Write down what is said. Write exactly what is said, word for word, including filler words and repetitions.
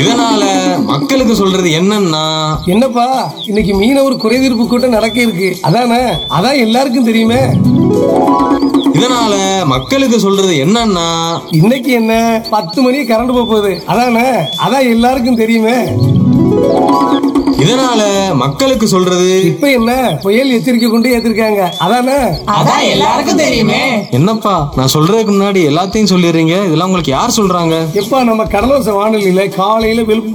இதனால மக்களுக்கு சொல்றது என்னன்னா, என்னப்பா இன்னைக்கு மீனவர் குறைதீர்ப்பு கூட்டம் நடக்க இருக்கு அதானே? அதான் எல்லாருக்கும் தெரியுமே. இதனால மக்களுக்கு சொல்றது என்னன்னா, இன்னைக்கு என்ன பத்து மணி கரண்ட் போகுது அதானே? அதான் எல்லாருக்கும் தெரியுமே. இதனால மக்களுக்கு சொல்றது இப்ப என்ன புயல் எச்சரிக்கை கொண்டு ஏத்திருக்காங்க அதானே? அதான் எல்லாருக்கும் தெரியுமே. என்னப்பா நான் சொல்றதுக்கு முன்னாடி எல்லாத்தையும் சொல்லிடுறீங்க. இதெல்லாம் உங்களுக்கு யார் சொல்றாங்க? எப்பா நம்ம கடலோச வானொலியில காலையில வெளுப்பு